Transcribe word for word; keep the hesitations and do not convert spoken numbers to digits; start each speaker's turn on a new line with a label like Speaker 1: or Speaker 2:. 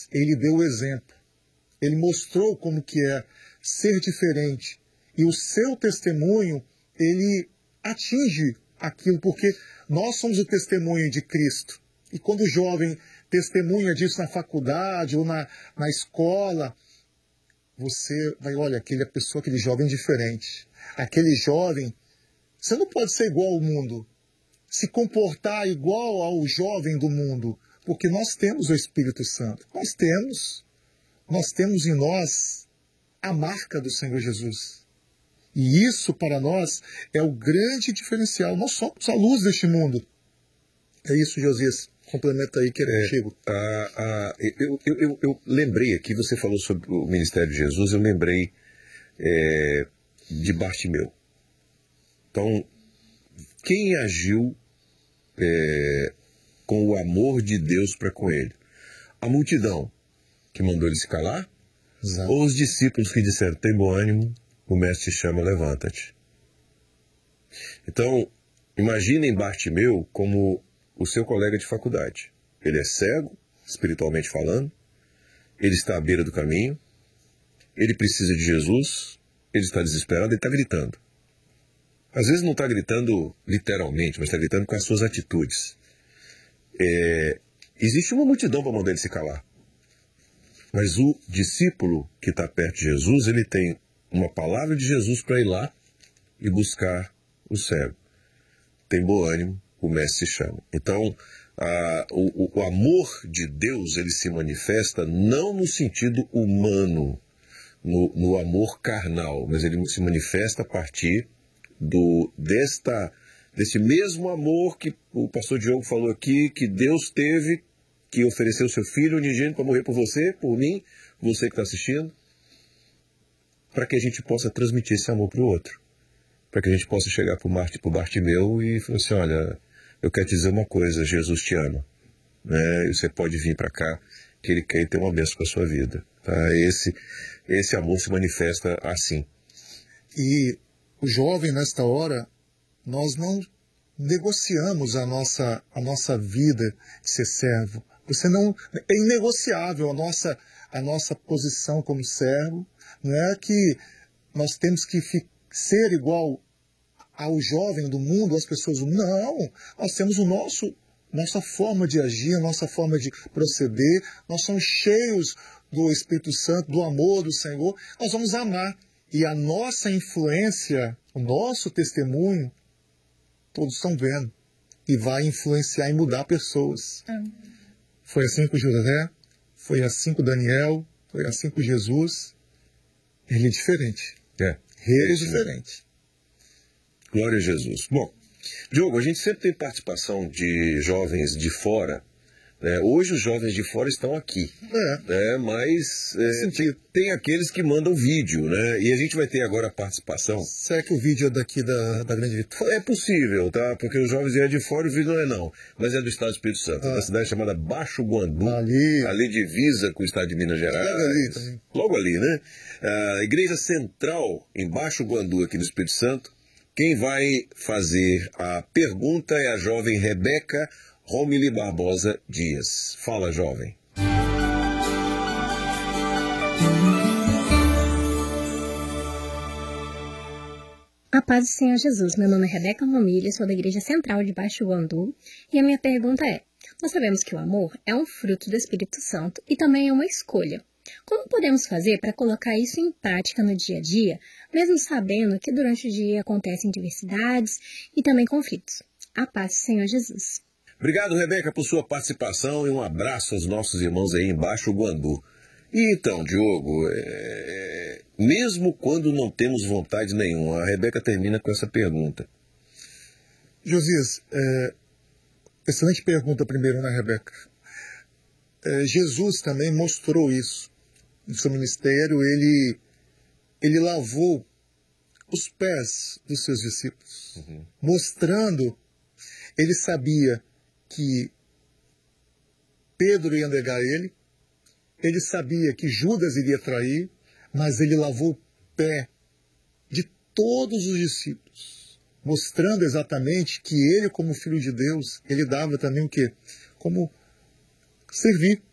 Speaker 1: ele deu o exemplo. Ele mostrou como que é ser diferente. E o seu testemunho, ele atinge aquilo, porque nós somos o testemunho de Cristo. E quando o jovem testemunha disso na faculdade ou na, na escola, você vai, olha, aquele pessoa, aquele jovem diferente. Aquele jovem, você não pode ser igual ao mundo, se comportar igual ao jovem do mundo, porque nós temos o Espírito Santo. Nós temos. Nós temos em nós a marca do Senhor Jesus. E isso, para nós, é o grande diferencial. Nós somos a luz deste mundo. É isso, Josias. Complementa aí que é contigo.
Speaker 2: É, a, a, eu, eu, eu, eu lembrei aqui, você falou sobre o ministério de Jesus, eu lembrei é, de Bartimeu. Então, quem agiu é, com o amor de Deus para com ele? A multidão que mandou ele se calar?
Speaker 1: Exato.
Speaker 2: Ou os discípulos que disseram, tem bom ânimo, o mestre te chama, levanta-te. Então, imaginem Bartimeu como o seu colega de faculdade. Ele é cego, espiritualmente falando, ele está à beira do caminho, ele precisa de Jesus, ele está desesperado, ele está gritando. Às vezes não está gritando literalmente, mas está gritando com as suas atitudes. É, existe uma multidão para mandar ele se calar. Mas o discípulo que está perto de Jesus, ele tem uma palavra de Jesus para ir lá e buscar o cego. Tem bom ânimo, o mestre se chama. Então, a, o, o amor de Deus, ele se manifesta não no sentido humano, no, no amor carnal, mas ele se manifesta a partir do, desta, desse mesmo amor que o pastor Diogo falou aqui, que Deus teve, que ofereceu o seu filho unigênito para morrer por você, por mim, você que está assistindo, para que a gente possa transmitir esse amor para o outro. Para que a gente possa chegar para o Bartimeu e falar assim, olha, eu quero te dizer uma coisa, Jesus te ama. Né? Você pode vir para cá, que Ele quer ter uma bênção para a sua vida. Tá? Esse, esse amor se manifesta assim.
Speaker 1: E o jovem, nesta hora, nós não negociamos a nossa, a nossa vida de ser servo. Você não, é inegociável a nossa, a nossa posição como servo. Não é que nós temos que fi, ser igual ao jovem do mundo, às pessoas do mundo. Não, nós temos o nosso, nossa forma de agir, nossa forma de proceder. Nós somos cheios do Espírito Santo, do amor do Senhor. Nós vamos amar. E a nossa influência, o nosso testemunho, todos estão vendo. E vai influenciar e mudar pessoas. Hum. Foi assim com José, foi assim com Daniel, foi assim com Jesus. Ele é diferente.
Speaker 2: É.
Speaker 1: Ele é diferente.
Speaker 2: Glória a Jesus. Bom, Diogo, a gente sempre tem participação de jovens de fora. Né? Hoje os jovens de fora estão aqui. É. Né? Mas é, tem, tem aqueles que mandam vídeo, né? E a gente vai ter agora a participação.
Speaker 1: Será que o vídeo é daqui da, da Grande Vitória?
Speaker 2: É possível, tá? Porque os jovens é de fora e o vídeo não é não. Mas é do Estado do Espírito Santo, ah. da cidade chamada Baixo Guandu.
Speaker 1: Ali.
Speaker 2: Ali divisa com o Estado de Minas Gerais.
Speaker 1: Logo ali também.
Speaker 2: Logo ali, né? A Igreja Central em Baixo Guandu, aqui no Espírito Santo. Quem vai fazer a pergunta é a jovem Rebeca Romili Barbosa Dias. Fala, jovem.
Speaker 3: A paz do Senhor Jesus. Meu nome é Rebeca Romili, sou da Igreja Central de Baixo Guandu. E a minha pergunta é, nós sabemos que o amor é um fruto do Espírito Santo e também é uma escolha. Como podemos fazer para colocar isso em prática no dia a dia, mesmo sabendo que durante o dia acontecem diversidades e também conflitos? A paz do Senhor Jesus.
Speaker 2: Obrigado, Rebeca, por sua participação e um abraço aos nossos irmãos aí em Baixo Guandu. E então, Diogo, é... mesmo quando não temos vontade nenhuma, a Rebeca termina com essa pergunta.
Speaker 1: Josias, é... excelente pergunta primeiro, né, Rebeca? É, Jesus também mostrou isso. No seu ministério, ele, ele lavou os pés dos seus discípulos, uhum. mostrando, ele sabia que Pedro ia negar ele, ele sabia que Judas iria trair, mas ele lavou o pé de todos os discípulos, mostrando exatamente que ele, como filho de Deus, ele dava também o quê? Como servir.